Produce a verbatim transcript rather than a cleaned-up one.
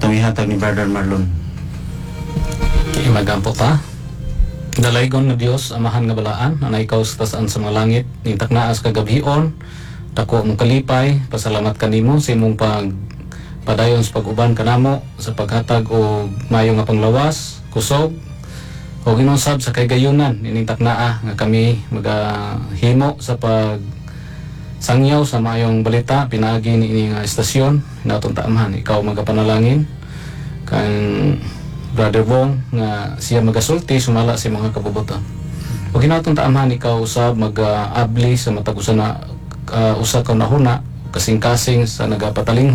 atong ihatag ni Brother Marlon. Okay, magampo ta. Dalaygon na Dios, amahan nga balaan, na ikaw sa tasaan sa mga langit, nintak naas kagabion, dako mong kalipay, pasalamat kanimo sa imong pag padayon sa pag-uban kanamo sa paghatag o mayo nga panglawas, kusog, o ginunsab sa kagayunan, nintak naa nga kami magahimo sa pag sangyaw sa mayong balita, pinagi ni ini nga estasyon, natong taamhan, ikaw magapanalangin, kang Brother Bong nga siya magasulti sumala sa mga kabubutan. O ginatong taamhan ikaw usab mag-abli sa matag usa na uh, usa ka nahuna kasing-kasing sa nagapataling